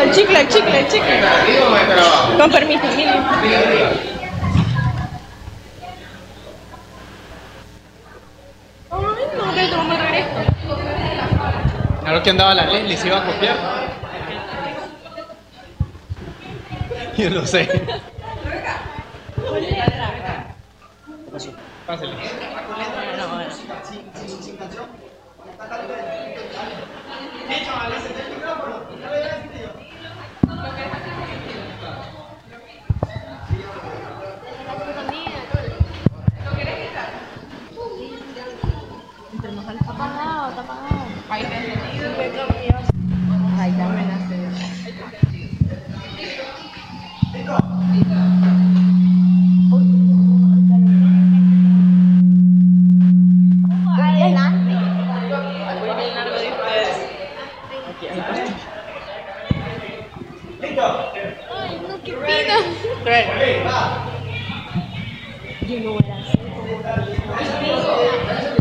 el chicle, el chicle, el chicle. Con permiso, miren. Ay, no, que tomamos el regreso. A lo que andaba la Leslie, se iba a copiar. Yo no sé. Pásale. Está apagado, está apagado. Ahí está. Ahí también hace. Adelante. Voy bien largo de ustedes. Ay, no, qué pena. Cruel. Yo no era así.